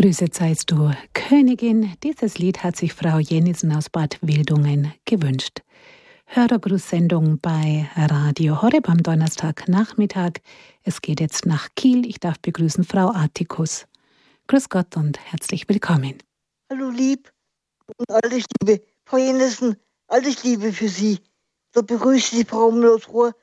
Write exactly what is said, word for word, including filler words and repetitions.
Grüßet seist du, Königin. Dieses Lied hat sich Frau Jennisen aus Bad Wildungen gewünscht. Hörergrußsendung bei Radio Horeb am Donnerstagnachmittag. Es geht jetzt nach Kiel. Ich darf begrüßen Frau Attikus. Grüß Gott und herzlich willkommen. Hallo lieb und alles Liebe. Frau Jennisen, alles Liebe für Sie. So begrüße Sie Frau Müller-Rohr